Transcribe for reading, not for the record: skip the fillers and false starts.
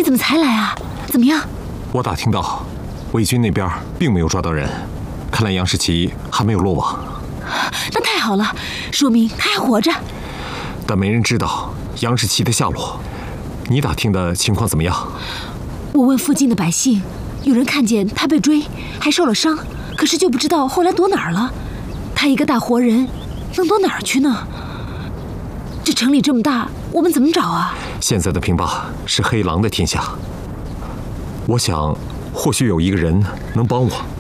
怎么才来啊？怎么样？ 我打听到，魏军那边并没有抓到人，看来杨士奇还没有落网。 那太好了，说明他还活着。 但没人知道杨士奇的下落。你打听的情况怎么样？ 我问附近的百姓，有人看见他被追，还受了伤，可是就不知道后来躲哪儿了。他一个大活人，能躲哪儿去呢？这城里这么大，我们怎么找啊？ 现在的平坝是黑狼的天下，我想或许有一个人能帮我。